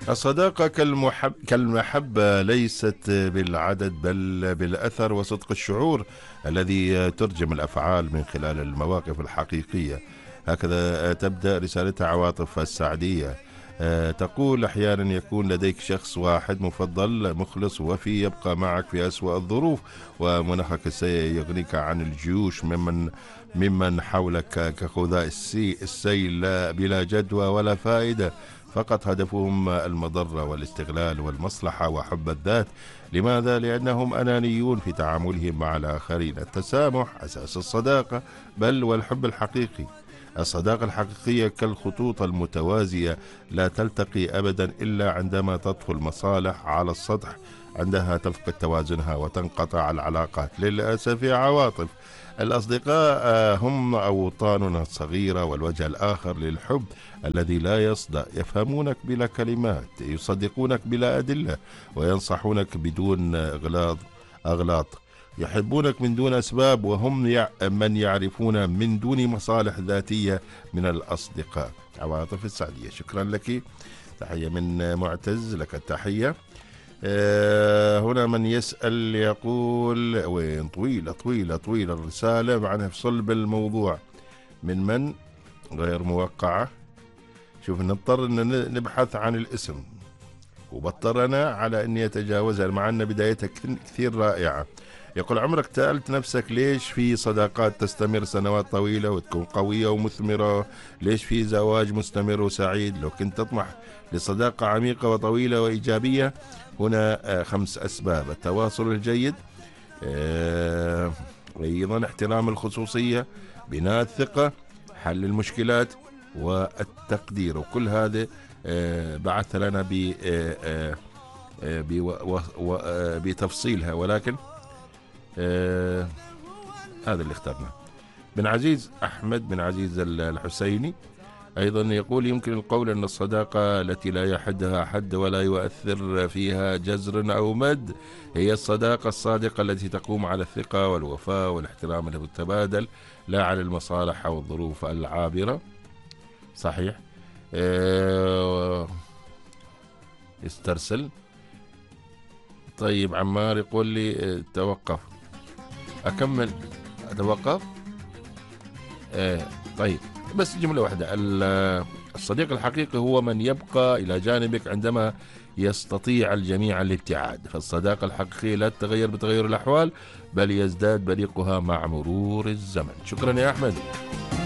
الصداقة كالمحبة ليست بالعدد بل بالأثر وصدق الشعور الذي ترجم الأفعال من خلال المواقف الحقيقية. هكذا تبدأ رسالتها عواطف السعدية. تقول: أحيانا يكون لديك شخص واحد مفضل مخلص وفي يبقى معك في أسوأ الظروف، ومناخك سيغنيك عن الجيوش ممن حولك كخذاء السيل بلا جدوى ولا فائدة، فقط هدفهم المضرة والاستغلال والمصلحة وحب الذات. لماذا؟ لأنهم أنانيون في تعاملهم مع الآخرين. التسامح أساس الصداقة بل والحب الحقيقي. الصداقة الحقيقية كالخطوط المتوازية، لا تلتقي أبدا إلا عندما تطفو المصالح على السطح. عندها تفقد توازنها وتنقطع العلاقات للأسف يا عواطف. الأصدقاء هم أوطاننا الصغيرة والوجه الآخر للحب الذي لا يصدأ. يفهمونك بلا كلمات، يصدقونك بلا أدلة، وينصحونك بدون أغلاط. يحبونك من دون أسباب، وهم من يعرفون من دون مصالح ذاتية من الأصدقاء. عواطف السعدية، شكرا لك. تحية من معتز، لك التحية. هنا من يسأل يقول: وين طويلة طويلة طويلة الرسالة معناها في صلب الموضوع. من غير موقعة. شوف، نضطر ان نبحث عن الاسم، وبضطر انا على اني اتجاوزها مع ان بدايتها كثير رائعة. يقول: عمرك سألت نفسك ليش في صداقات تستمر سنوات طويلة وتكون قوية ومثمرة؟ ليش في زواج مستمر وسعيد؟ لو كنت تطمح لصداقة عميقة وطويلة وإيجابية، هنا 5 أسباب: التواصل الجيد، أيضا احترام الخصوصية، بناء الثقة، حل المشكلات، والتقدير. وكل هذا بعث لنا بتفصيلها، ولكن هذا اللي اخترناه. بن عزيز أحمد بن عزيز الحسيني أيضا يقول: يمكن القول أن الصداقة التي لا يحدها حد ولا يؤثر فيها جزر أو مد هي الصداقة الصادقة التي تقوم على الثقة والوفاء والاحترام المتبادل، لا على المصالح أو الظروف العابرة. صحيح. استرسل. طيب عمار يقول لي توقف. أكمل أتوقف. طيب، بس جملة واحدة: الصديق الحقيقي هو من يبقى إلى جانبك عندما يستطيع الجميع الابتعاد. فالصداقة الحقيقية لا تتغير بتغير الأحوال، بل يزداد بريقها مع مرور الزمن. شكرا يا أحمد.